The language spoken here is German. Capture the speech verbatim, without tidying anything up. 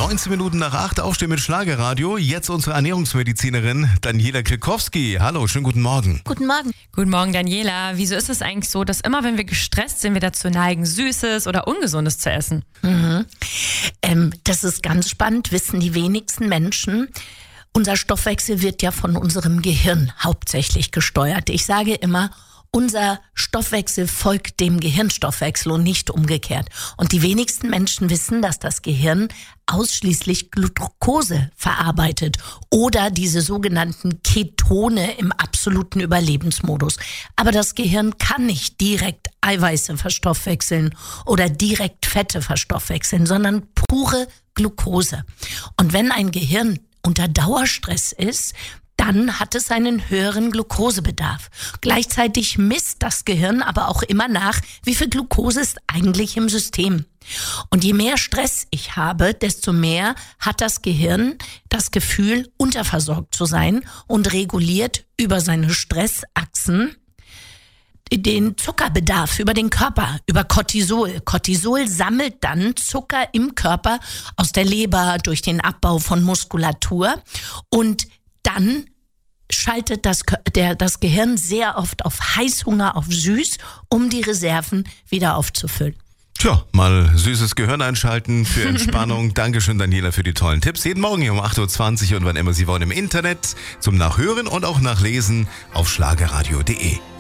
neunzehn Minuten nach acht, aufstehen mit Schlagerradio. Jetzt unsere Ernährungsmedizinerin Daniela Krikowski. Hallo, schönen guten Morgen. Guten Morgen. Guten Morgen, Daniela. Wieso ist es eigentlich so, dass immer, wenn wir gestresst sind, wir dazu neigen, Süßes oder Ungesundes zu essen? Mhm. Ähm, das ist ganz spannend, wissen die wenigsten Menschen. Unser Stoffwechsel wird ja von unserem Gehirn hauptsächlich gesteuert. Ich sage immer, unser Stoffwechsel folgt dem Gehirnstoffwechsel und nicht umgekehrt. Und die wenigsten Menschen wissen, dass das Gehirn ausschließlich Glucose verarbeitet oder diese sogenannten Ketone im absoluten Überlebensmodus. Aber das Gehirn kann nicht direkt Eiweiße verstoffwechseln oder direkt Fette verstoffwechseln, sondern pure Glucose. Und wenn ein Gehirn unter Dauerstress ist, dann hat es einen höheren Glukosebedarf. Gleichzeitig misst das Gehirn aber auch immer nach, wie viel Glucose ist eigentlich im System. Und je mehr Stress ich habe, desto mehr hat das Gehirn das Gefühl, unterversorgt zu sein und reguliert über seine Stressachsen den Zuckerbedarf über den Körper, über Cortisol. Cortisol sammelt dann Zucker im Körper aus der Leber durch den Abbau von Muskulatur und dann schaltet das, der, das Gehirn sehr oft auf Heißhunger, auf süß, um die Reserven wieder aufzufüllen. Tja, mal süßes Gehirn einschalten für Entspannung. Dankeschön, Daniela, für die tollen Tipps. Jeden Morgen hier um acht Uhr zwanzig und wann immer Sie wollen im Internet zum Nachhören und auch Nachlesen auf schlagerradio punkt de.